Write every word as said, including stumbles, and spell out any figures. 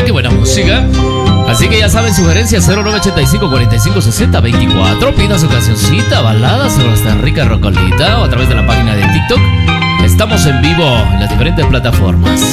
qué buena música. Así que ya saben, sugerencias cero nueve ocho cinco, cuatro cinco, seis cero, veinticuatro. Pida su cancioncita, balada sobre esta rica rocolita o a través de la página de TikTok. Estamos en vivo en las diferentes plataformas.